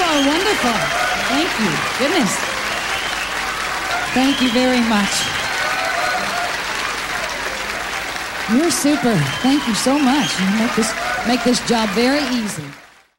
are wonderful. Thank you. Goodness. Thank you very much. You're super. Thank you so much. You make this job very easy.